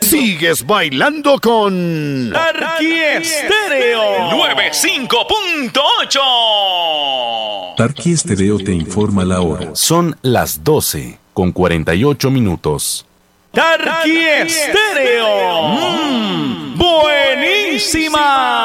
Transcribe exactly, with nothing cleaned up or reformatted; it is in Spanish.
Sigues bailando con Tarqui Estéreo noventa y cinco punto ocho. Tarqui Estéreo te informa la hora. Son las doce con cuarenta y ocho minutos. Tarqui Estéreo. Mm, buenísima.